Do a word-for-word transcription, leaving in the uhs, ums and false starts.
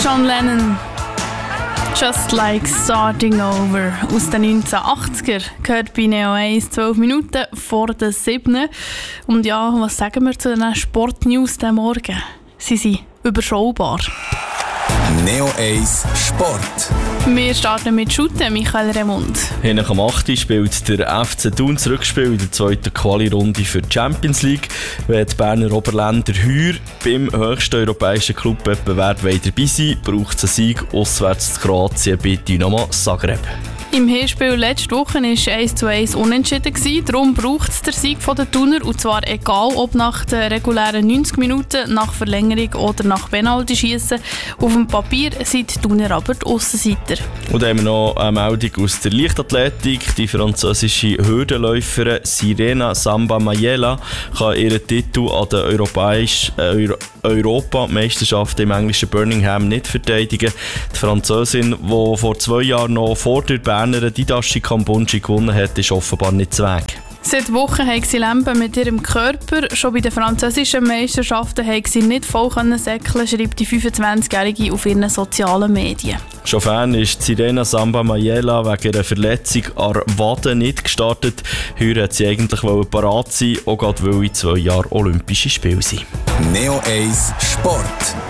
John Lennon. Just Like Starting Over aus den neunzehnhundertachtziger gehört bei Neo eins, zwölf Minuten vor der sieben. Und ja, was sagen wir zu den Sportnews diesen Morgen? Sie sind überschaubar. Neo eins Sport. Wir starten mit Shooten, Michael Remund. Nach dem achten spielt der F C Thun das Rückspiel in der zweiten Quali-Runde für die Champions League. Wenn die Berner Oberländer heuer beim höchsten europäischen Clubwettbewerb dabei sein, braucht es einen Sieg auswärts zu Kroatien bei Dynamo Zagreb. Im Hinspiel letzte Woche war eins zu eins unentschieden. Darum braucht es den Sieg der Thuner. Und zwar egal, ob nach den regulären neunzig Minuten, nach Verlängerung oder nach Penalty-Schiessen. Auf dem Papier sind die Thuner aber die Aussenseiter. Und dann haben wir noch eine Meldung aus der Leichtathletik. Die französische Hürdenläuferin Sirena Samba Mayela kann ihren Titel an der Europäisch, äh, Euro Europameisterschaft im englischen Birmingham nicht verteidigen. Die Französin, die vor zwei Jahren noch vor der Berner Didashi Kambunji gewonnen hat, ist offenbar nicht zu Weg. Seit Wochen hat sie Lampen mit ihrem Körper. Schon bei den französischen Meisterschaften hat sie nicht voll säckeln, schreibt die fünfundzwanzigjährige auf ihren sozialen Medien. Schon Fan ist Sirena Samba Mayela wegen einer Verletzung an der Wade nicht gestartet. Heute hat sie eigentlich parat sein, auch gerade weil in zwei Jahren Olympische Spiele sind. Neo eins Sport.